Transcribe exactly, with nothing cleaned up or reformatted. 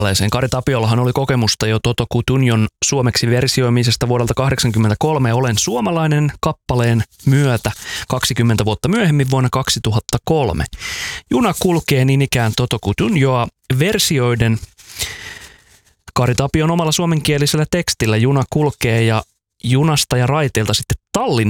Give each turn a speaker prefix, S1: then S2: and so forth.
S1: Kari Tapiolahan oli kokemusta jo Toto Cutugnon suomeksi versioimisesta vuodelta kahdeksankymmentäkolme Olen suomalainen kappaleen myötä kaksikymmentä vuotta myöhemmin vuonna kaksituhattakolme. Juna kulkee niin ikään Toto Cutugnoa versioiden Kari Tapion omalla suomenkielisellä tekstillä. Juna kulkee ja junasta ja raiteilta sitten Tallinnaan